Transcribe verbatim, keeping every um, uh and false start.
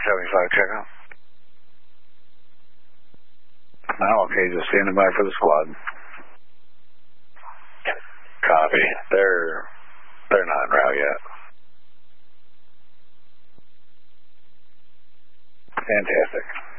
seventy-five, check out. Now, okay, just standing by for the squad. Copy. They're, they're not en route yet. Fantastic.